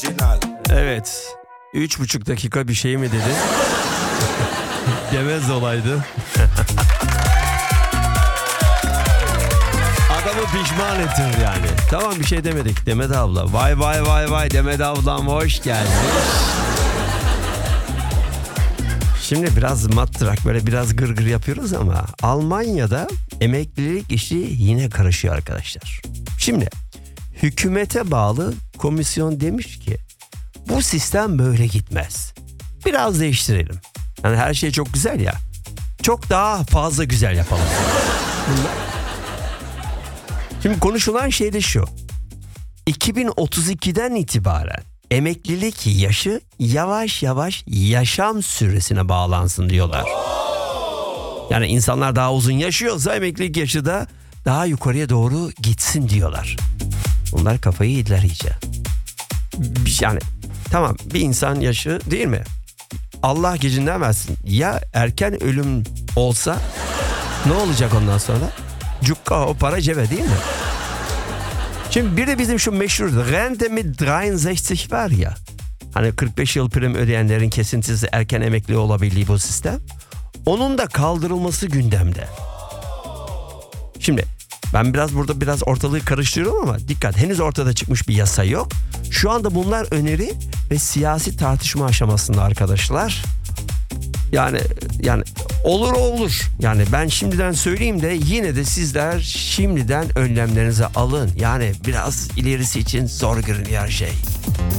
Evet. 3,5 dakika bir şey mi dedi? Demez olaydı. Adamı pişman ettin yani. Tamam, bir şey demedik. Demet abla. Vay vay vay vay, Demet ablam hoş geldin. Şimdi biraz matrak, böyle biraz gırgır yapıyoruz ama Almanya'da emeklilik işi yine karışıyor arkadaşlar. Şimdi hükümete bağlı komisyon demiş ki bu sistem böyle gitmez. Biraz değiştirelim. Yani her şey çok güzel ya. Çok daha fazla güzel yapalım. Şimdi konuşulan şey de şu. 2032'den itibaren emeklilik yaşı yavaş yavaş yaşam süresine bağlansın diyorlar. Yani insanlar daha uzun yaşıyorsa emeklilik yaşı da daha yukarıya doğru gitsin diyorlar. Bunlar kafayı yediler iyice. Yani tamam, bir insan yaşı değil mi? Allah gecinden versin. Ya erken ölüm olsa ne olacak ondan sonra? Cukka, o para cebe değil mi? Şimdi bir de bizim şu meşhur Rente mit 63 var ya. Hani 45 yıl prim ödeyenlerin kesintisiz erken emekli olabildiği bu sistem. Onun da kaldırılması gündemde. Şimdi ben burada ortalığı karıştırıyorum ama dikkat, henüz ortada çıkmış bir yasa yok. Şu anda bunlar öneri ve siyasi tartışma aşamasında arkadaşlar. Yani olur. Yani ben şimdiden söyleyeyim de yine de sizler şimdiden önlemlerinizi alın. Yani biraz ilerisi için zor görünüyor her şey.